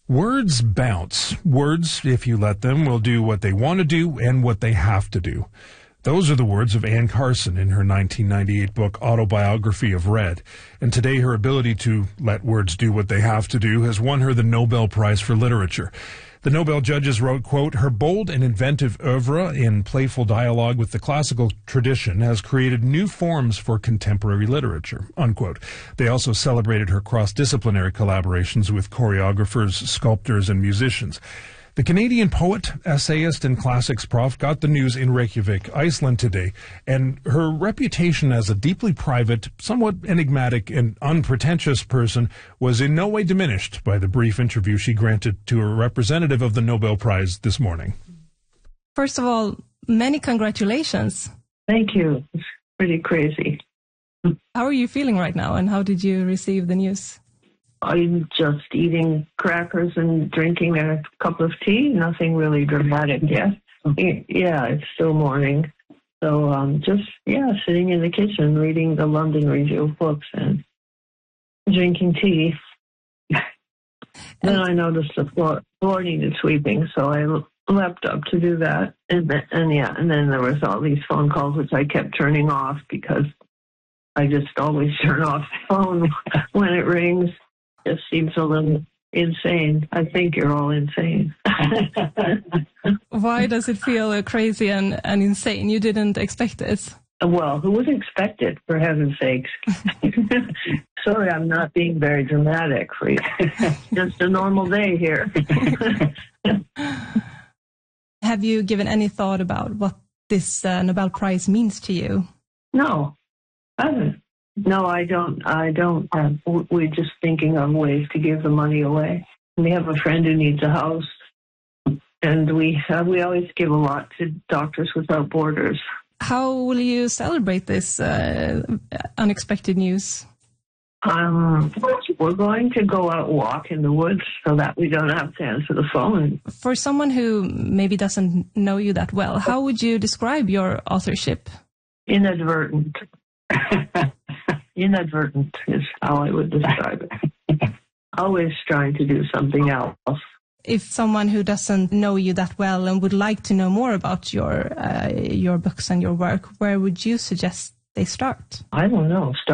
Words bounce. Words, if you let them, will do what they want to do and what they have to do. Those are the words of Anne Carson in her 1998 book, Autobiography of Red. And today her ability to let words do what they have to do has won her the Nobel Prize for Literature. The Nobel judges wrote, quote, "Her bold and inventive oeuvre in playful dialogue with the classical tradition has created new forms for contemporary literature," unquote. They also celebrated her cross-disciplinary collaborations with choreographers, sculptors, and musicians. The Canadian poet, essayist, and classics prof got the news in Reykjavik, Iceland today, and her reputation as a deeply private, somewhat enigmatic, and unpretentious person was in no way diminished by the brief interview she granted to a representative of the Nobel Prize this morning. First of all, many congratulations. Thank you. It's pretty crazy. How are you feeling right now, and how did you receive the news? I'm just eating crackers and drinking a cup of tea. Nothing really dramatic yet. Yeah, it's still morning. So sitting in the kitchen reading the London Review of Books and drinking tea. Then I noticed the floor needed sweeping, so I leapt up to do that. And then there was all these phone calls, which I kept turning off because I just always turn off the phone when it rings. It seems a little insane. I think you're all insane. Why does it feel crazy and insane? You didn't expect this. Well, who would expect it, for heaven's sakes? Sorry, I'm not being very dramatic for you. Just a normal day here. Have you given any thought about what this Nobel Prize means to you? No, I haven't. No, I don't. We're just thinking of ways to give the money away. We have a friend who needs a house, and we always give a lot to Doctors Without Borders. How will you celebrate this unexpected news? We're going to go out and walk in the woods so that we don't have to answer the phone. For someone who maybe doesn't know you that well, how would you describe your authorship? Inadvertent. Inadvertent is how I would describe it. Always trying to do something else. If someone who doesn't know you that well and would like to know more about your books and your work, where would you suggest they start? I don't know.